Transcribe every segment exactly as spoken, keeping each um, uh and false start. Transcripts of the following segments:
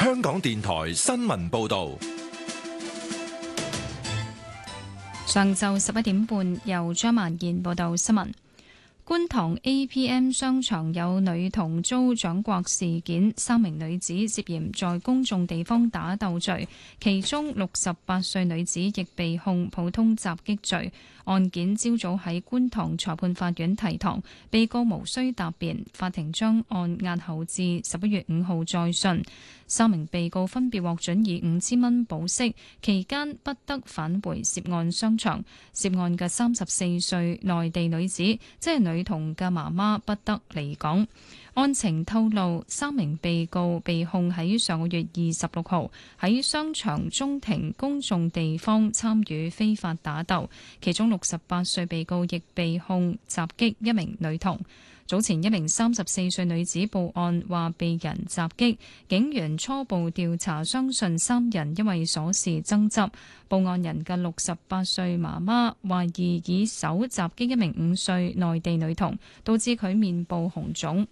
香港電台新聞報道。 上晝十一點半，由張曼燕報道新聞。觀塘 A P M 商場有女童遭掌摑事件，三名女子涉嫌在公眾地方打鬥罪，其中六十八歲女子亦被控普通襲擊罪。案件朝早喺觀塘裁判法院提堂，被告無需答辯，法庭將案押後至十一月五號再訊。三名被告分別獲准以五千蚊保釋，期間不得返回涉案商場。涉案嘅三十四歲內地女子，即係女童嘅媽媽，不得離港。案情透露，三名被告被控喺上個月二十六號喺商場中庭公眾地方參與非法打鬥，其中六十八歲被告亦被控襲擊一名女童。早前一名三十四歲女子報案話被人襲擊，警員初步調查相信三人因為瑣事爭執。報案人嘅六十八歲媽媽懷疑以手襲擊一名五歲內地女童，導致佢面部紅腫。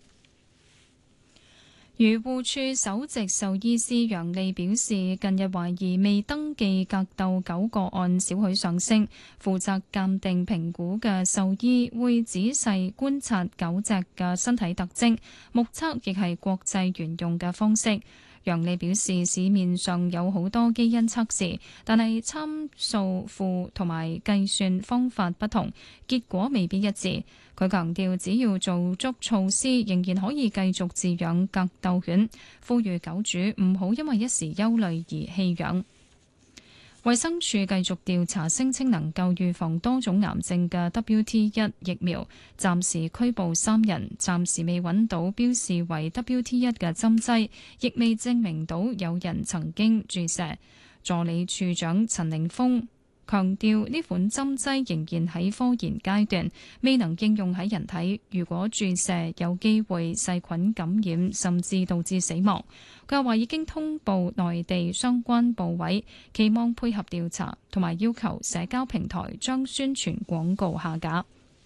漁護署首席獸醫師楊利表示，近日懷疑未登記格鬥狗個案少許上升，負責鑑定評估嘅獸醫會仔細觀察狗隻嘅身體特徵，目測亦係國際沿用嘅方式。楊利表示，市面上有好多基因測試，但係參數庫同埋計算方法不同，結果未必一致。佢強調，只要做足措施，仍然可以繼續飼養格鬥犬，呼籲狗主唔好因為一時憂慮而棄養。衛生署繼續調查聲稱能夠預防多種癌症嘅 W T 一疫苗，暫時拘捕三人，暫時未揾到標示為 W T 一嘅針劑，亦未證明到有人曾經注射。助理處長陳凌峰強調，呢款針劑仍然喺科研階段，未能應用喺人體。如果注射，有機會細菌感染，甚至導致死亡。佢又話已經通報內地相關部委，期望配合調查，同埋要求社交平台將宣傳廣告下架。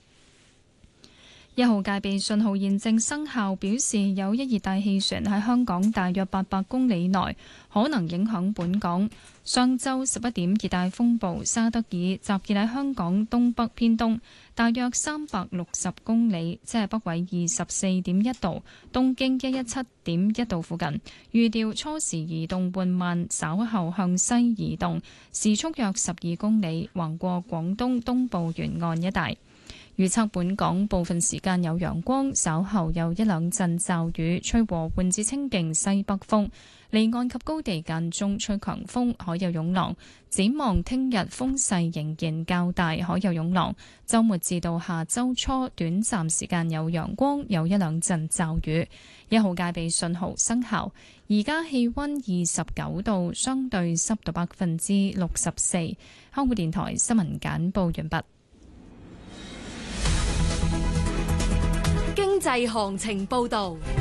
一號戒備信號現正生效，表示有一熱帶氣旋喺香港大約八百公里內，可能影響本港。上週十一點，熱帶風暴沙德爾集結喺香港東北偏東，大約三百六十公里，即係北緯二十四點一度，東經一一七點一度附近。預料初時移動緩慢，稍後向西移動，時速約十二公里，橫過廣東東部沿岸一帶。預測本港部分時間有陽光，稍後有一兩陣驟雨，吹和緩至清勁西北風，離岸及高地間中吹強風，海有湧浪。展望聽日風勢仍然較大，海有湧浪。週末至到下週初，短暫時間有陽光，有一兩陣驟雨。一號戒備信號生效。而家氣溫二十九度，相對濕度百分之六十四。香港電台新聞簡報完畢。 經濟行情報道。